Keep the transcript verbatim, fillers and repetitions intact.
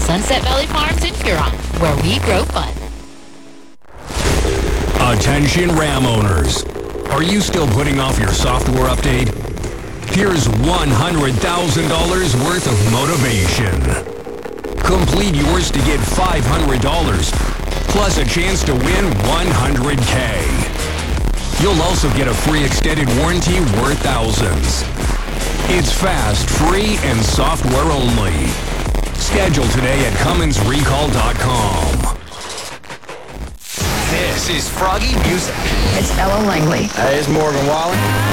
Sunset Valley Farms in Huron, where we grow fun. Attention Ram owners. Are you still putting off your software update? Here's one hundred thousand dollars worth of motivation. Complete yours to get five hundred dollars, plus a chance to win one hundred K. You'll also get a free extended warranty worth thousands. It's fast, free, and software only. Schedule today at Cummins Recall dot com. This is Froggy Music. It's Ella Langley. Hey, it's Morgan Wallen.